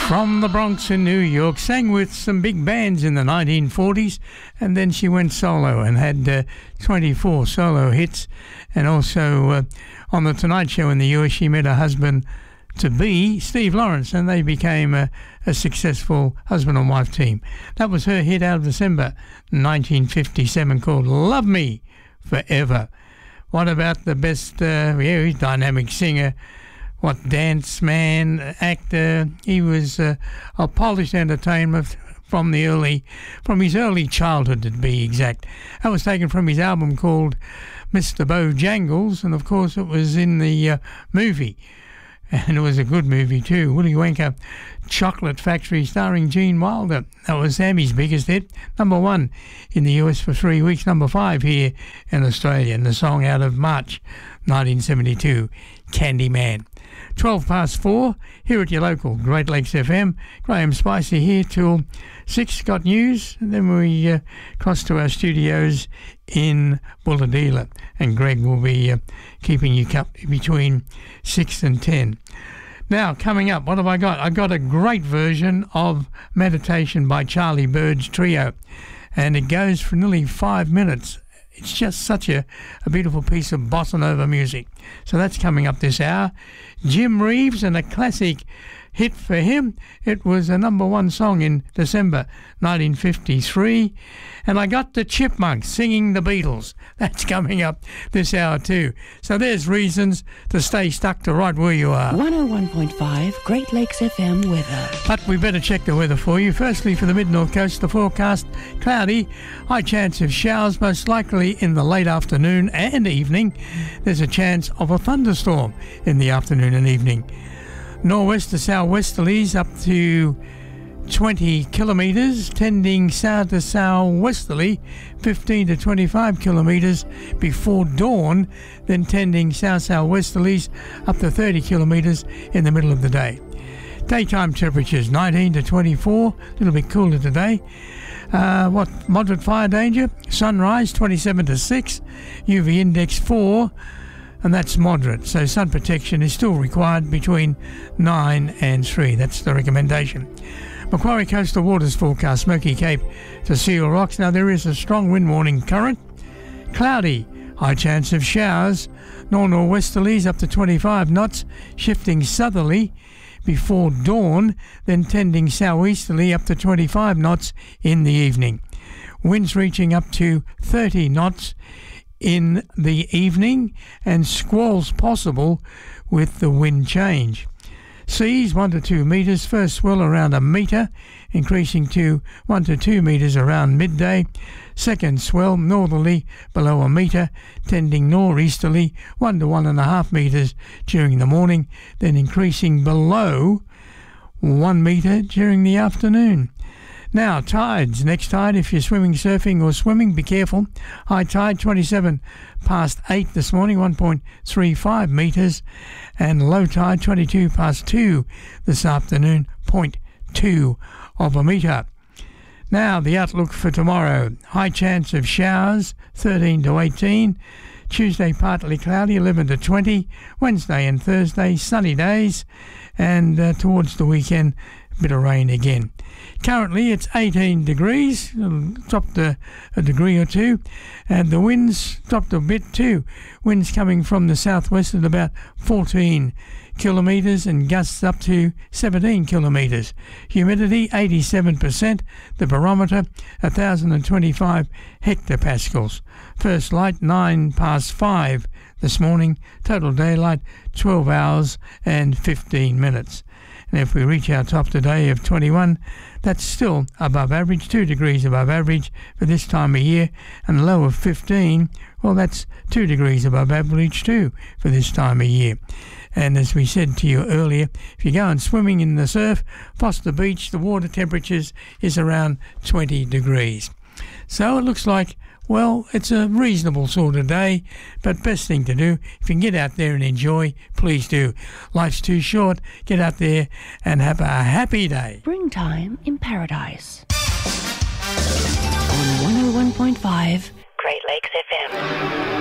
From the Bronx in New York, sang with some big bands in the 1940s, and then she went solo and had 24 solo hits. And also on The Tonight Show in the US, she met her husband-to-be, Steve Lawrence, and they became a successful husband and wife team. That was her hit out of December 1957 called Love Me Forever. What about the best dynamic singer? What dance man, actor? He was a polished entertainer from his early childhood, to be exact. That was taken from his album called Mr. Bojangles, and of course it was in the movie, and it was a good movie too. Willy Wonka Chocolate Factory, starring Gene Wilder. That was Sammy's biggest hit, number 1 in the US for 3 weeks, number 5 here in Australia, and the song out of March 1972, Candyman. 12 past 4 here at your local Great Lakes FM. Graham Spicer here till 6. Got news, and then we cross to our studios in Bulahdelah, and Greg will be keeping you between 6 and 10. Now, coming up, what have I got? I got a great version of Meditation by Charlie Bird's Trio, and it goes for nearly 5 minutes. It's just such a beautiful piece of bossa nova music. So that's coming up this hour. Jim Reeves, and a classic hit for him. It was a number 1 song in December 1953. And I got the Chipmunks singing the Beatles. That's coming up this hour too. So there's reasons to stay stuck to right where you are. 101.5 Great Lakes FM weather. But we better check the weather for you. Firstly, for the mid-north coast, the forecast cloudy. High chance of showers, most likely in the late afternoon and evening. There's a chance of a thunderstorm in the afternoon and evening. Northwest to southwesterlies up to 20 kilometres, tending south to southwesterly 15 to 25 kilometres before dawn, then tending south-southwesterlies up to 30 kilometres in the middle of the day. Daytime temperatures 19 to 24, a little bit cooler today. Moderate fire danger, sunrise 27 to 6, UV index 4, and that's moderate, so sun protection is still required between 9 and 3. That's the recommendation. Macquarie Coastal Waters forecast, Smoky Cape to Seal Rocks. Now there is a strong wind warning current. Cloudy, high chance of showers, north-northwesterlies up to 25 knots, shifting southerly before dawn, then tending southeasterly up to 25 knots in the evening. Winds reaching up to 30 knots in the evening, and squalls possible with the wind change. Seas 1 to 2 metres, first swell around a metre, increasing to 1 to 2 metres around midday. Second swell northerly below a metre, tending northeasterly 1 to 1.5 metres during the morning, then increasing below 1 metre during the afternoon. Now, tides. Next tide, if you're swimming, surfing or swimming, be careful. High tide, 27 past 8 this morning, 1.35 metres. And low tide, 22 past 2 this afternoon, 0.2 of a metre. Now, the outlook for tomorrow. High chance of showers, 13 to 18. Tuesday, partly cloudy, 11 to 20. Wednesday and Thursday, sunny days. And towards the weekend, a bit of rain again. Currently it's 18 degrees, dropped a degree or two, and the winds dropped a bit too. Winds coming from the southwest at about 14 kilometres and gusts up to 17 kilometres. Humidity 87%, the barometer 1,025 hectopascals. First light 9 past 5 this morning, total daylight 12 hours and 15 minutes. And if we reach our top today of 21, that's still above average, 2 degrees above average for this time of year, and a low of 15, well, that's 2 degrees above average too for this time of year. And as we said to you earlier, if you're going swimming in the surf, Foster Beach, the water temperatures is around 20 degrees. So it looks like, well, it's a reasonable sort of day, but best thing to do, if you can get out there and enjoy, please do. Life's too short. Get out there and have a happy day. Springtime in Paradise. On 101.5 Great Lakes FM.